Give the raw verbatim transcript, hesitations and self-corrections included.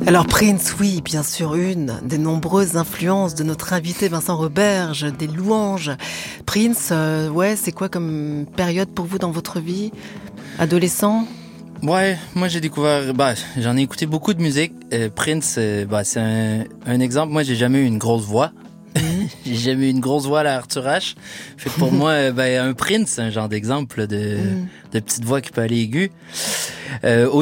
Alors Prince, oui, bien sûr, une des nombreuses influences de notre invité Vincent Roberge, des louanges. Prince, euh, ouais, c'est quoi comme période pour vous dans votre vie? Adolescent? Ouais, moi j'ai découvert, bah, j'en ai écouté beaucoup de musique. Euh, Prince, euh, bah, c'est un, un exemple. Moi, j'ai jamais eu une grosse voix. J'ai jamais eu une grosse voix à la Arthur H. Fait que pour moi, euh, ben, un Prince, c'est un genre d'exemple de, mm. de petite voix qui peut aller aiguë. Euh,